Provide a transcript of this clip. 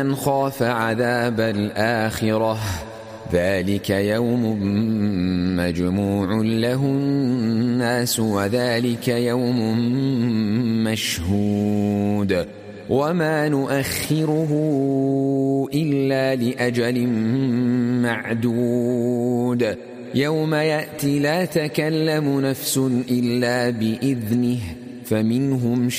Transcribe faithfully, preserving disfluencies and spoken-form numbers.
من خاف عذاب الآخرة ذلك يوم مجموع له الناس وذلك يوم مشهود وما نؤخره إلا لأجل معدود يوم يأتي لا تكلم نفس إلا بإذنه فمنهم